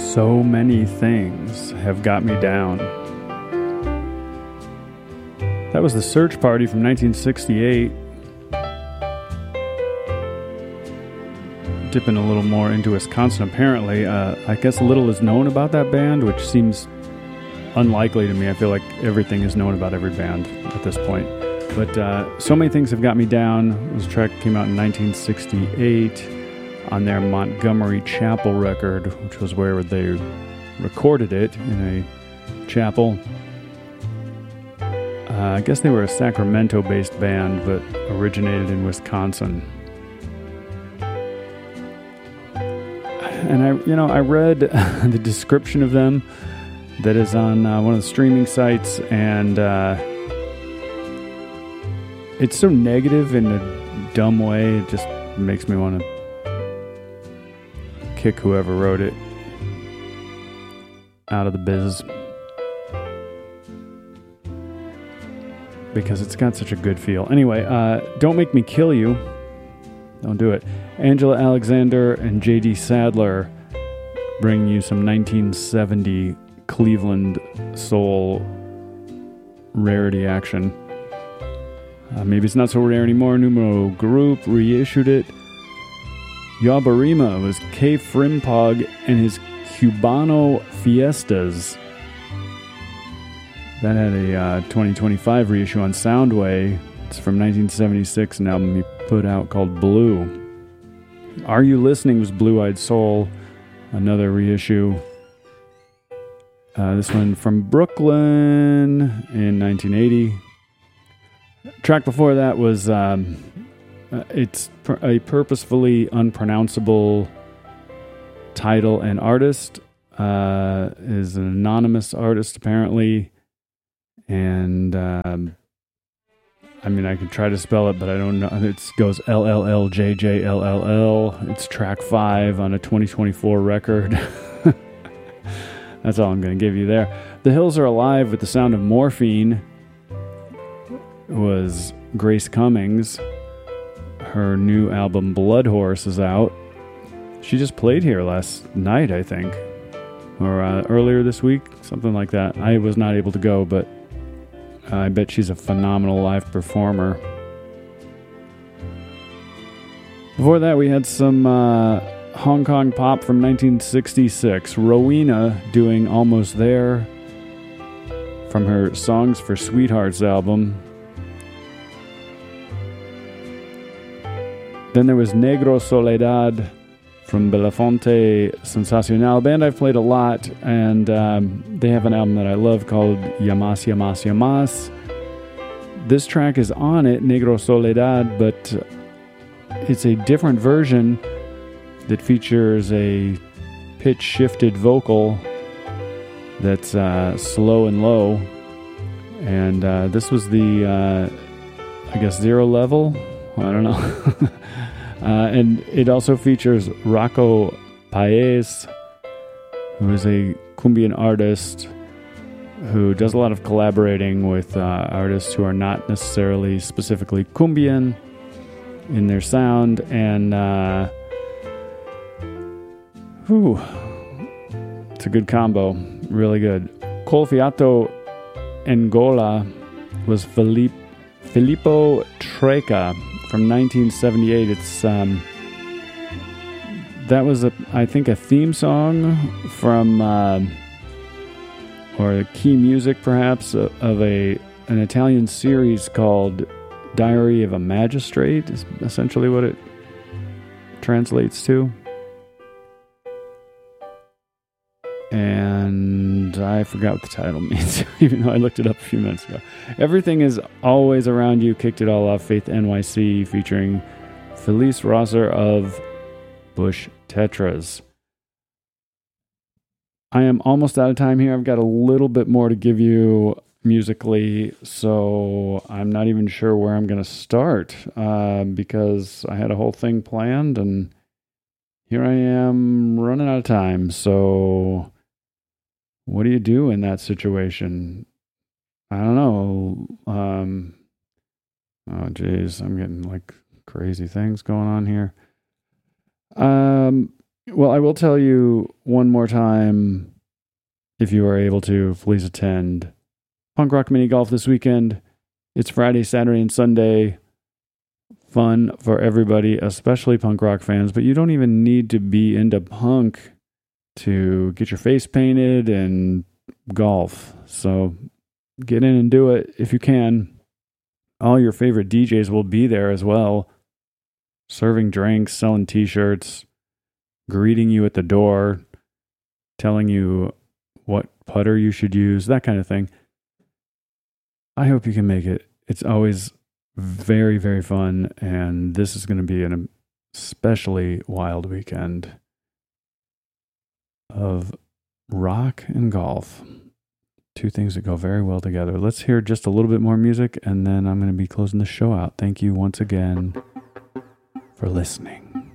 So many things have got me down. That was the Search Party from 1968. Dipping a little more into Wisconsin, apparently. I guess little is known about that band, which seems unlikely to me. I feel like everything is known about every band at this point. But So Many Things Have Got Me Down. This track came out in 1968 on their Montgomery Chapel record, which was where they recorded it, in a chapel. I guess they were a Sacramento-based band, but originated in Wisconsin. And I read the description of them that is on one of the streaming sites, and it's so negative in a dumb way. It just makes me want to kick whoever wrote it out of the biz, because it's got such a good feel. Anyway, Don't Make Me Kill You. Don't do it. Angela Alexander and J.D. Sadler bring you some 1970 Cleveland soul rarity action. Maybe it's not so rare anymore. Numero Group reissued it. Yabarima was K. Frimpong and his Cubano Fiestas. That had a 2025 reissue on Soundway. It's from 1976, an album he put out called Blue. Are You Listening was Blue Eyed Soul, another reissue. This one from Brooklyn in 1980. Track before that was it's a purposefully unpronounceable title and artist. Is an anonymous artist apparently, and I mean, I could try to spell it, but I don't know. It goes LLLJJLLL. It's track 5 on a 2024 record. That's all I'm going to give you there. The Hills Are Alive with the Sound of Morphine was Grace Cummings. Her new album Blood Horse is out. She just played here last night, I think, or earlier this week, something like that. I was not able to go, but I bet she's a phenomenal live performer. Before that, we had some Hong Kong pop from 1966. Rowena doing Almost There from her Songs for Sweethearts album. Then there was Negro Soledad from Belafonte Sensacional, a band I've played a lot, and they have an album that I love called Yamas Yamas Yamas. This track is on it, Negro Soledad, but it's a different version that features a pitch-shifted vocal that's slow and low. And this was the, I guess, zero level? I don't know. And it also features Rocco Paez, who is a Cumbian artist who does a lot of collaborating with artists who are not necessarily specifically Cumbian in their sound. And it's a good combo. Really good. Col Fiato Angola was Filippo Treca from 1978. It's that was I think a theme song from or a key music perhaps of an Italian series called Diary of a Magistrate is essentially what it translates to. And I forgot what the title means, even though I looked it up a few minutes ago. Everything Is Always Around You kicked it all off. Faith NYC featuring Felice Rosser of Bush Tetras. I am almost out of time here. I've got a little bit more to give you musically, so I'm not even sure where I'm going to start because I had a whole thing planned, and here I am running out of time. So what do you do in that situation? I don't know. Oh, geez, I'm getting like crazy things going on here. Well, I will tell you one more time, if you are able to, please attend Punk Rock Mini Golf this weekend. It's Friday, Saturday, and Sunday. Fun for everybody, especially punk rock fans, but you don't even need to be into punk to get your face painted and golf. So get in and do it if you can. All your favorite DJs will be there as well, serving drinks, selling t-shirts, greeting you at the door, telling you what putter you should use, that kind of thing. I hope you can make it. It's always very, very fun, and this is going to be an especially wild weekend of rock and golf. Two things that go very well together. Let's hear just a little bit more music, and then I'm going to be closing the show out. Thank you once again for listening.